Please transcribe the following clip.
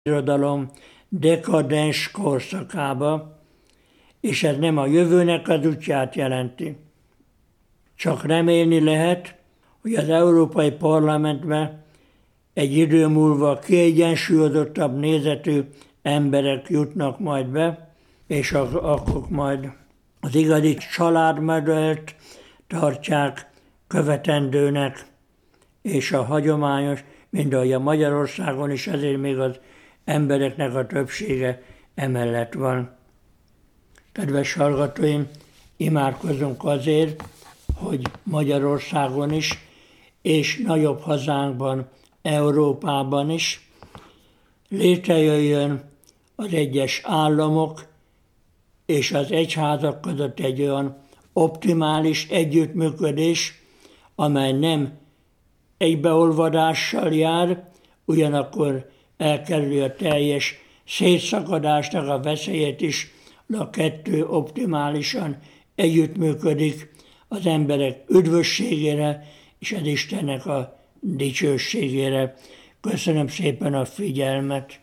irodalom dekadens korszakába, és ez nem a jövőnek az útját jelenti. Csak remélni lehet, hogy az Európai Parlamentbe egy idő múlva kiegyensúlyozottabb nézetű emberek jutnak majd be, és akkor majd az igazi családmodellt tartják követendőnek, és a hagyományos, mint ahogy a Magyarországon is, ezért még az embereknek a többsége emellett van. Kedves hallgatóim, imádkozzunk azért, hogy Magyarországon is, és nagyobb hazánkban, Európában is létrejöjjön az egyes államok és az egyházak között egy olyan optimális együttműködés, amely nem egybeolvadással jár, ugyanakkor elkerüli a teljes szétszakadásnak a veszélyét is, a kettő optimálisan együttműködik az emberek üdvösségére és az Istennek a dicsőségére. Köszönöm szépen a figyelmet!